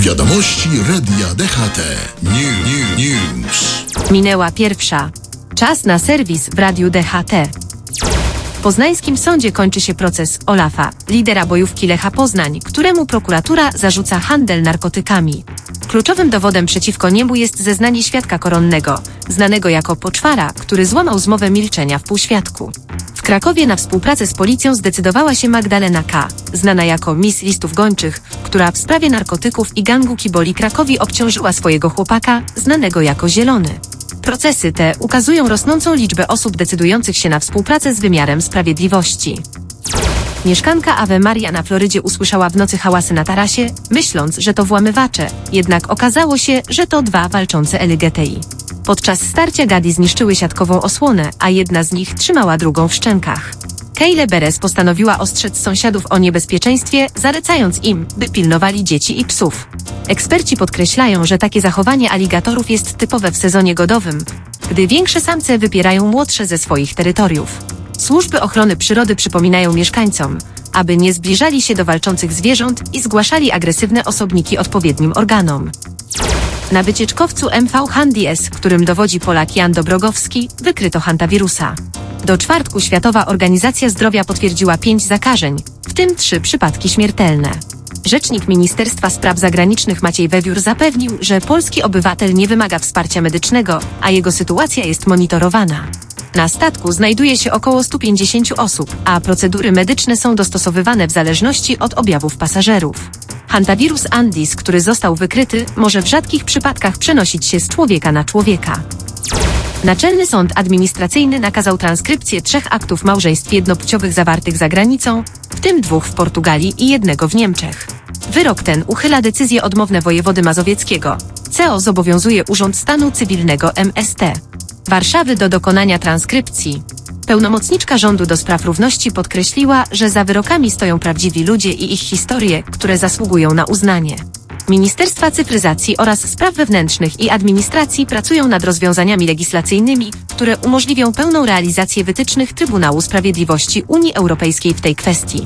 Wiadomości Radia DHT. News. Minęła pierwsza. Czas na serwis w Radiu DHT. W poznańskim sądzie kończy się proces Olafa, lidera bojówki Lecha Poznań, któremu prokuratura zarzuca handel narkotykami. Kluczowym dowodem przeciwko niemu jest zeznanie świadka koronnego, znanego jako Poczwara, który złamał zmowę milczenia w półświadku. W Krakowie na współpracę z policją zdecydowała się Magdalena K., znana jako Miss Listów Gończych, która w sprawie narkotyków i gangu kiboli Krakowi obciążyła swojego chłopaka, znanego jako Zielony. Procesy te ukazują rosnącą liczbę osób decydujących się na współpracę z wymiarem sprawiedliwości. Mieszkanka Ave Maria na Florydzie usłyszała w nocy hałasy na tarasie, myśląc, że to włamywacze, jednak okazało się, że to dwa walczące LGBTI. Podczas starcia gady zniszczyły siatkową osłonę, a jedna z nich trzymała drugą w szczękach. Keyle Beres postanowiła ostrzec sąsiadów o niebezpieczeństwie, zalecając im, by pilnowali dzieci i psów. Eksperci podkreślają, że takie zachowanie aligatorów jest typowe w sezonie godowym, gdy większe samce wypierają młodsze ze swoich terytoriów. Służby ochrony przyrody przypominają mieszkańcom, aby nie zbliżali się do walczących zwierząt i zgłaszali agresywne osobniki odpowiednim organom. Na wycieczkowcu MV Handy S, którym dowodzi Polak Jan Dobrogowski, wykryto hantawirusa. Do czwartku Światowa Organizacja Zdrowia potwierdziła 5 zakażeń, w tym 3 przypadki śmiertelne. Rzecznik Ministerstwa Spraw Zagranicznych Maciej Wewiór zapewnił, że polski obywatel nie wymaga wsparcia medycznego, a jego sytuacja jest monitorowana. Na statku znajduje się około 150 osób, a procedury medyczne są dostosowywane w zależności od objawów pasażerów. Hantawirus Andis, który został wykryty, może w rzadkich przypadkach przenosić się z człowieka na człowieka. Naczelny Sąd Administracyjny nakazał transkrypcję 3 aktów małżeństw jednopłciowych zawartych za granicą, w tym 2 w Portugalii i 1 w Niemczech. Wyrok ten uchyla decyzje odmowne wojewody mazowieckiego. CEO zobowiązuje Urząd Stanu Cywilnego MST Warszawy do dokonania transkrypcji. Pełnomocniczka rządu do spraw równości podkreśliła, że za wyrokami stoją prawdziwi ludzie i ich historie, które zasługują na uznanie. Ministerstwa Cyfryzacji oraz Spraw Wewnętrznych i Administracji pracują nad rozwiązaniami legislacyjnymi, które umożliwią pełną realizację wytycznych Trybunału Sprawiedliwości Unii Europejskiej w tej kwestii.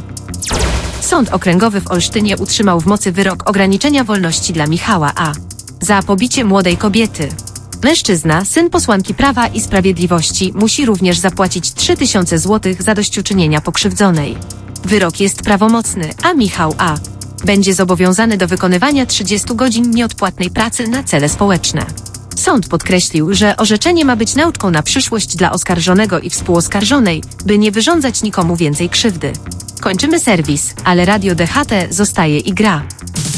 Sąd Okręgowy w Olsztynie utrzymał w mocy wyrok ograniczenia wolności dla Michała A. za pobicie młodej kobiety. Mężczyzna, syn posłanki Prawa i Sprawiedliwości, musi również zapłacić 3000 zł zadośćuczynienia pokrzywdzonej. Wyrok jest prawomocny, a Michał A. będzie zobowiązany do wykonywania 30 godzin nieodpłatnej pracy na cele społeczne. Sąd podkreślił, że orzeczenie ma być nauczką na przyszłość dla oskarżonego i współoskarżonej, by nie wyrządzać nikomu więcej krzywdy. Kończymy serwis, ale Radio DHT zostaje i gra.